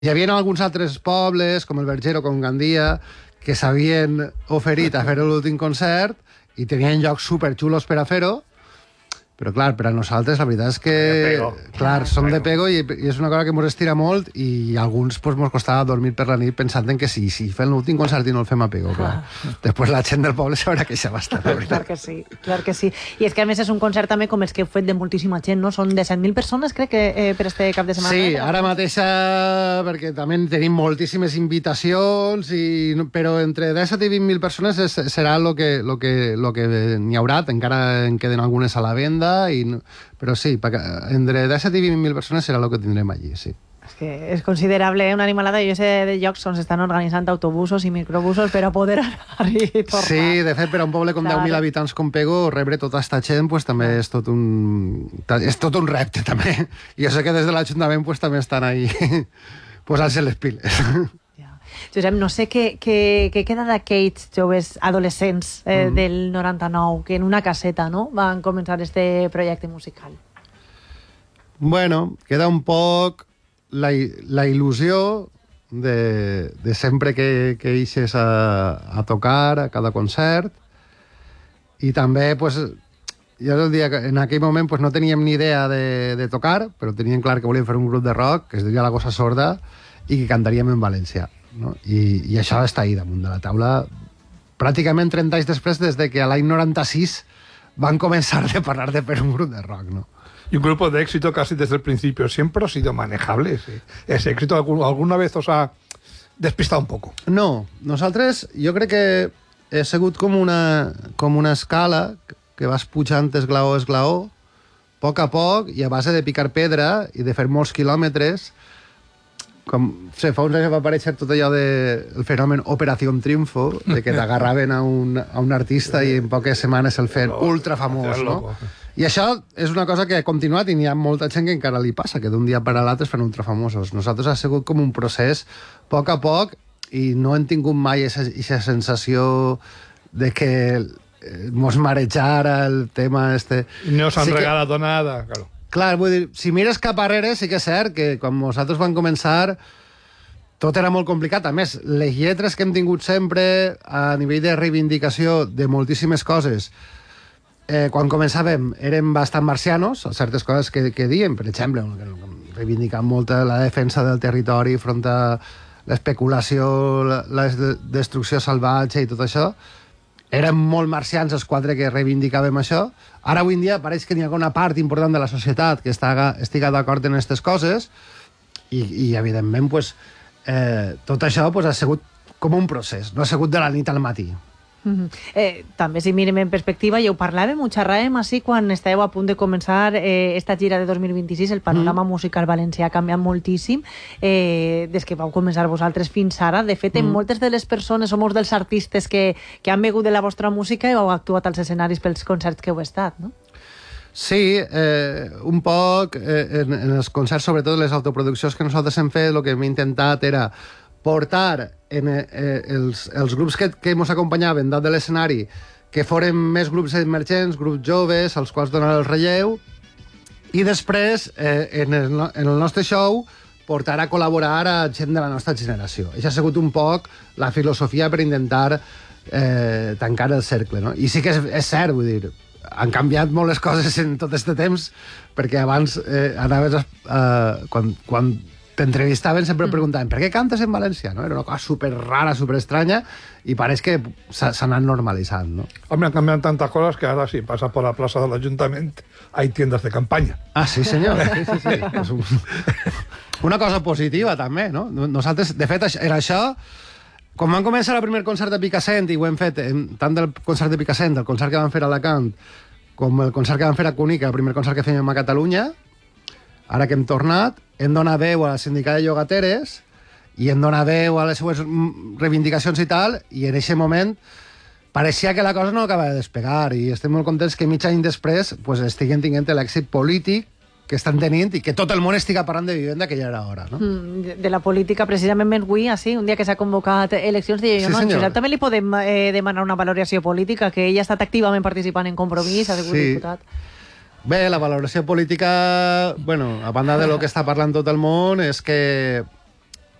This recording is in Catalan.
Hi havia alguns altres pobles, com el Verger o com Gandia, que s'havien oferit a fer l'últim concert i tenien llocs superxulos per a fer-ho, però, clar, per a nosaltres la veritat és que... Clar, som de pego i és una cosa que ens estira molt i a alguns ens costava dormir per la nit pensant en que si fem l'últim concert i no el fem a pego, clar. Després la gent del poble s'haurà queixat bastant, la veritat. Clar que sí. I és que a més és un concert també com els que heu fet de moltíssima gent, no? Són de 100.000 persones, crec, que per este cap de setmana. Sí, ara mateixa, perquè també tenim moltíssimes invitacions, però entre 17 i 20.000 persones serà el que n'hi haurà, encara en queden algunes a la venda, però sí, entre 17 i 20.000 persones serà el que tindrem allí, sí. És que és considerable, una animalada. Jo sé de llocs on s'estan organitzant autobusos i microbusos per a poder anar i tornar. Sí, de fet, per a un poble com 10.000 habitants com Pego, rebre tota aquesta gent pues, també és tot un repte, també. I jo sé que des de l'Ajuntament pues, també estan ahí posant-se les piles. Josep, no sé què queda d'aquells joves adolescents del 99 que en una caseta, no?, van començar este projecte musical. Bueno, queda un poc la il·lusió de sempre que eixes a tocar a cada concert i també, pues, jo el dia que en aquell moment pues, no teníem ni idea de tocar, però teníem clar que volíem fer un grup de rock que es diria La Cosa Sorda i que cantaríem en valencià. No? I això està ahí damunt de la taula pràcticament 30 anys després, des de que a l'any 96 van comenzar a parlar de fer un grup de rock, ¿no? Y un grupo de éxito casi desde el principio. Siempre ha sido manejable. Sí. Ese éxito alguna vez os ha despistado un poco. No, nosaltres jo crec que he sigut com una escala que vas pujant esglaó a esglaó, a poc, i a base de picar pedra i de fer molts quilòmetres. Fa uns anys va aparèixer tot allò del fenomen Operació Triunfo, de que t'agarraven a un artista i en poques setmanes el feien ultrafamós, no? I això és una cosa que ha continuat i n'hi ha molta gent que encara li passa, que d'un dia per a l'altre es fan ultrafamosos. Nosaltres ha sigut com un procés a poc i no hem tingut mai aquesta sensació de que mos marejara el tema este. I no s'han regalat nada, claro. Clar, vull dir, si mires cap arrere, sí que és cert que quan nosaltres vam començar tot era molt complicat. A més, les lletres que hem tingut sempre a nivell de reivindicació de moltíssimes coses, quan començàvem eren bastant marcianos, certes coses que diem, per exemple, reivindicant molt la defensa del territori front a l'especulació, la destrucció salvatge i tot això. Érem molt marcians els quatre que reivindicàvem això. Ara, avui en dia, pareix que n'hi ha una part important de la societat que estiga d'acord en aquestes coses i evidentment, pues, tot això pues, ha sigut com un procés, no ha sigut de la nit al matí. També, si mirem en perspectiva, ja ho parlàvem, ho xerràvem així quan estàveu a punt de començar esta gira de 2026, el panorama musical valencià ha canviat moltíssim des que vau començar vosaltres fins ara. De fet, en moltes de les persones o molts dels artistes que han begut de la vostra música i heu actuat als escenaris pels concerts que heu estat, no? Sí, un poc en els concerts, sobretot les autoproduccions que nosaltres hem fet, el que hem intentat era portar els grups que ens acompanyaven dalt de l'escenari, que foren més grups emergents, grups joves, als quals donar el relleu, i després, en el nostre show, portar a col·laborar a gent de la nostra generació. Això ha sigut un poc la filosofia per intentar tancar el cercle, no? I sí que és cert, vull dir, han canviat molt les coses en tot aquest temps, perquè abans anaves quan t'entrevistaven sempre preguntaven per què cantes en valencià, no? Era una cosa super rara, super estranya i pareix que s'ha anat normalitzant, no? Hombre, han cambiado tantas cosas que ahora si pasas por la plaza del Ayuntamiento hay tiendas de campaña. Ah, sí, senyor. Sí. Pues una cosa positiva, també, no? Nosaltres, de fet, era això. Quan vam començar el primer concert de Picassent, i ho hem fet tant del concert de Picassent, el concert que vam fer a Alacant, com el concert que vam fer a Cunica, el primer concert que fèiem a Catalunya, ara que hem tornat, hem donat veu a la sindicat de llogateres i hem donat veu a les seues reivindicacions i tal, i en aquest moment pareixia que la cosa no acaba de despegar i estem molt contents que mig any després pues, estiguen tinguent l'èxit polític que estan tenint i que tot el món estiga parlant de vivenda que ja era hora, no? De la política, precisament avui, així, un dia que s'ha convocat eleccions, deia jo, sí, Josep, també li podem demanar una valoració política, que ell ha estat activament participant en Compromís, ha sigut diputat. Bé, la valoració política, bueno, a banda de lo que està parlant tot el món, és que